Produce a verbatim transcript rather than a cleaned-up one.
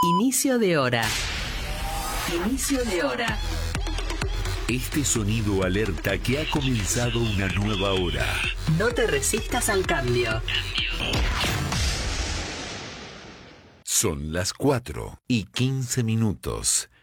Inicio de hora. Inicio de hora. Este sonido alerta que ha comenzado una nueva hora. No te resistas al cambio. Son las cuatro y quince minutos.